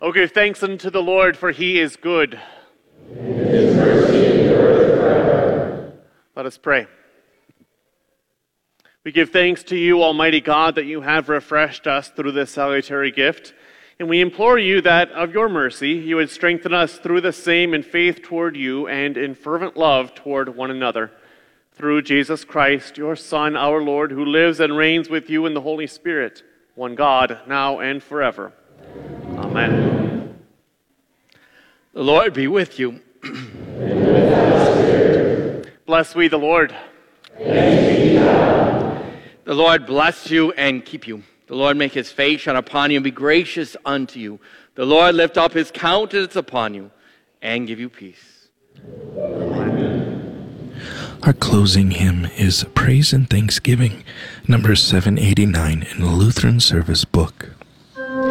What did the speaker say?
O give thanks unto the Lord, for he is good. And his mercy endureth forever. Let us pray. We give thanks to you, Almighty God, that you have refreshed us through this salutary gift, and we implore you that, of your mercy, you would strengthen us through the same in faith toward you and in fervent love toward one another. Through Jesus Christ, your Son, our Lord, who lives and reigns with you in the Holy Spirit, one God, now and forever. Amen. The Lord be with you. And with thy spirit. Bless we the Lord. Thanks be to God. The Lord bless you and keep you. The Lord make his face shine upon you and be gracious unto you. The Lord lift up his countenance upon you and give you peace. Our closing hymn is Praise and Thanksgiving, number 789 in the Lutheran Service Book.